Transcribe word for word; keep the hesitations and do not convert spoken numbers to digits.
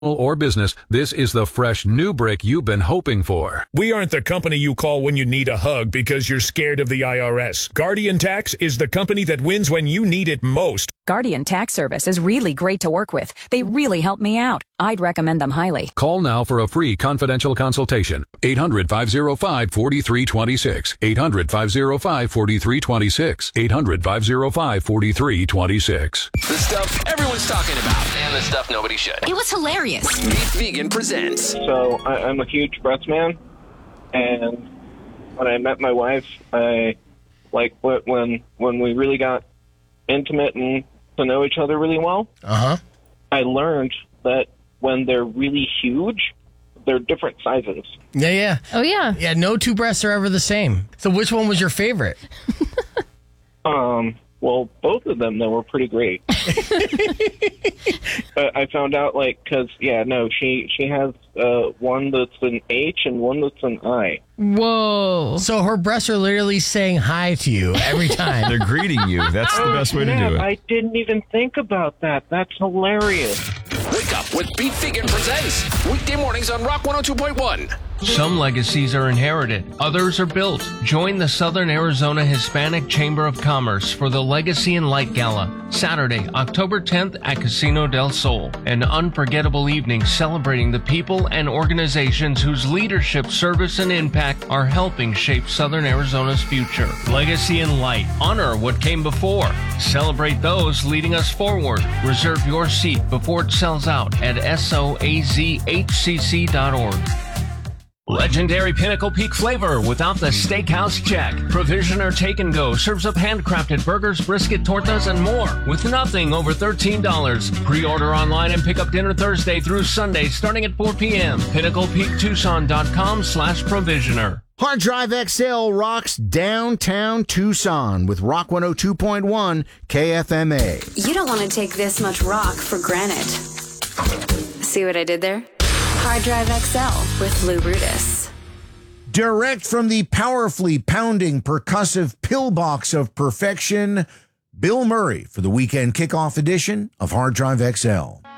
or business, this is the fresh new brick you've been hoping for. We aren't the company you call when you need a hug because you're scared of the I R S. Guardian Tax is the company that wins when you need it most. Guardian Tax Service is really great to work with. They really help me out. I'd recommend them highly. Call now for a free confidential consultation. eight hundred, five oh five, four three two six. eight hundred, five oh five, four three two six. eight hundred, five oh five, four three two six. The stuff everyone's talking about and the stuff nobody should. It was hilarious. Meet Vegan presents. So I, I'm a huge breast man, and when I met my wife, I like when when we really got intimate and to know each other really well. Uh huh. I learned that when they're really huge, they're different sizes. Yeah, yeah. Oh, yeah. Yeah, no two breasts are ever the same. So which one was your favorite? Um. Well, both of them, though, were pretty great. But I found out, like, because, yeah, no, she, she has uh, one that's an H and one that's an I. Whoa. So her breasts are literally saying hi to you every time. They're greeting you. That's the best way to Yeah, do it. I didn't even think about that. That's hilarious. Wake up with Beat Vegan presents. Weekday mornings on Rock one oh two point one. Some legacies are inherited, others are built. Join the Southern Arizona Hispanic Chamber of Commerce for the Legacy and Light Gala, Saturday, October tenth at Casino del Sol. An unforgettable evening celebrating the people and organizations whose leadership, service, and impact are helping shape Southern Arizona's future. Legacy and Light. Honor what came before. Celebrate those leading us forward. Reserve your seat before it sells out at soazhcc dot org. Legendary Pinnacle Peak flavor without the steakhouse check. Provisioner Take and Go serves up handcrafted burgers, brisket, tortas, and more with nothing over thirteen dollars. Pre-order online and pick up dinner Thursday through Sunday starting at four p.m. pinnacle peak tucson dot com slash provisioner. Hard Drive X L rocks downtown Tucson with Rock one oh two point one K F M A. You don't want to take this much rock for granted. See what I did there? Hard Drive X L with Lou Brutus. Direct from the powerfully pounding percussive pillbox of perfection, Bill Murray for the weekend kickoff edition of Hard Drive X L.